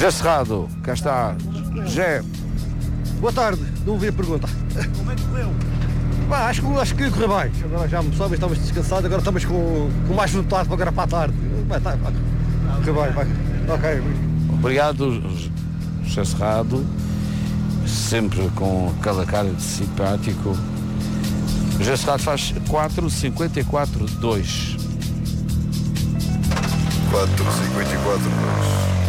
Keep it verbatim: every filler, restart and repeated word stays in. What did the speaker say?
José Cerrado, cá está. José. Boa tarde, não ouvi a pergunta. Como é que correu? Bah, acho, que, acho que correu bem. Agora já almoçamos, estamos descansados, agora estamos com, com mais vontade para agora para a tarde. Vai, tá, vai. Correu bem, vai. Ok. Obrigado, José Cerrado. Sempre com aquela cara de simpático. José Cerrado faz quatro cinquenta e quatro dois. quatro cinquenta e quatro dois.